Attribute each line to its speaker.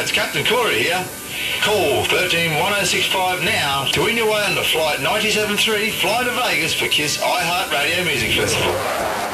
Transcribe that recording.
Speaker 1: Hi, it's Captain Corey here. Call 131065 now to win your way on to Flight 97.3 flying to Vegas for KISS iHeartRadio Music Festival.